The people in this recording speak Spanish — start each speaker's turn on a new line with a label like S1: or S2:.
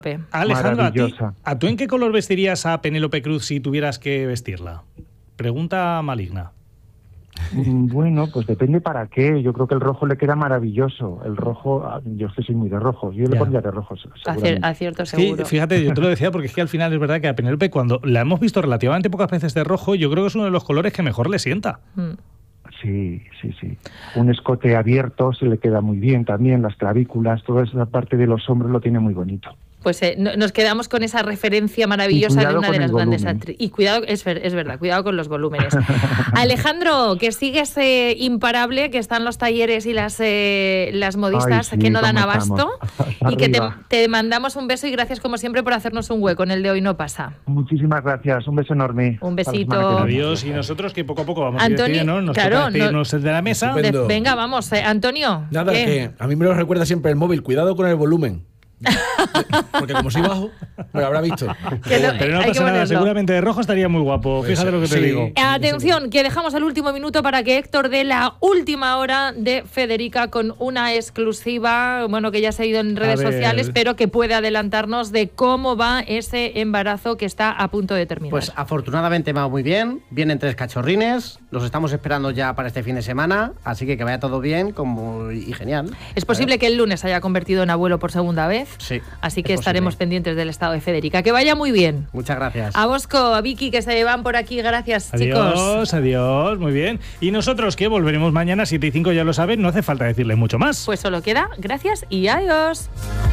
S1: Alejandro,
S2: Maravillosa.
S1: ¿a tú en qué color vestirías a Penélope Cruz si tuvieras que vestirla? Pregunta maligna.
S2: Bueno, pues depende para qué. Yo creo que el rojo le queda maravilloso. El rojo, yo es que soy muy de rojos. Yo le pondría de rojos.
S3: Acierto
S1: Es que,
S3: seguro.
S1: fíjate, yo te lo decía porque es que al final es verdad que a Penélope, cuando la hemos visto relativamente pocas veces de rojo, yo creo que es uno de los colores que mejor le sienta.
S2: Sí. Un escote abierto se le queda muy bien también, las clavículas, toda esa parte de los hombros lo tiene muy bonito.
S3: Pues nos quedamos con esa referencia maravillosa de una de las grandes actrices. Y cuidado, es verdad, cuidado con los volúmenes. Alejandro, que sigues imparable, que están los talleres y las modistas que no dan abasto. Y que te mandamos un beso y gracias como siempre por hacernos un hueco en el de Hoy No Pasa.
S2: Muchísimas gracias, un beso enorme.
S3: Un besito.
S1: Adiós, y nosotros que poco a poco vamos
S3: Antonio,
S1: a ir despidiendo, nos toca despedirnos de la mesa.
S3: Venga, vamos, Antonio.
S4: Nada, que a mí me lo recuerda siempre el móvil, cuidado con el volumen. Porque como soy bajo, me lo habrá visto.
S1: Pero no pasa nada, seguramente de rojo estaría muy guapo. Fíjate lo que te digo.
S3: Atención, que dejamos el último minuto para que Héctor dé la última hora de Federica con una exclusiva, bueno, que ya se ha ido en redes sociales, pero que puede adelantarnos de cómo va ese embarazo que está a punto de terminar.
S5: Pues afortunadamente va muy bien, vienen 3 cachorrines, los estamos esperando ya para este fin de semana, así que vaya todo bien y genial.
S3: Es posible que el lunes haya convertido en abuelo por segunda vez.
S5: Sí.
S3: Así que estaremos pendientes del estado de Federica. Que vaya muy bien.
S5: Muchas gracias.
S3: A Bosco, a Vicky, que se van por aquí. Gracias, chicos.
S1: Adiós, muy bien. Y nosotros que volveremos mañana 7:05, ya lo saben, no hace falta decirles mucho más.
S3: Pues solo queda gracias y adiós.